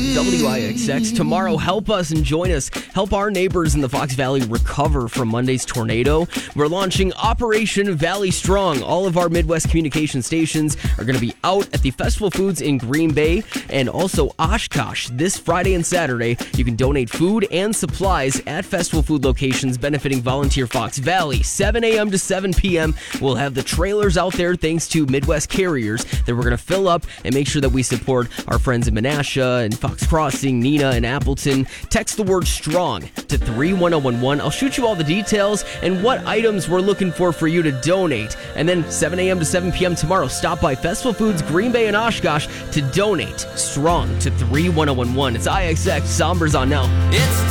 WIXX. Tomorrow, help us and join us. Help our neighbors in the Fox Valley recover from Monday's tornado. We're launching Operation Valley Strong. All of our Midwest communication stations are going to be out at the Festival Foods in Green Bay and also Oshkosh this Friday and Saturday. You can donate food and supplies at festival food locations benefiting Volunteer Fox Valley. 7 a.m. to 7 p.m. We'll have the trailers out there thanks to Midwest Carriers that we're going to fill up and make sure that we support our friends in Menasha and Fox Crossing, Neenah and Appleton. Text the word STRONG to 31011. I'll shoot you all the details and what items we're looking for you to donate. And then 7 a.m. to 7 p.m. tomorrow, stop by Festival Foods, Green Bay and Oshkosh to donate STRONG to 31011. It's IXX. Somber's on now.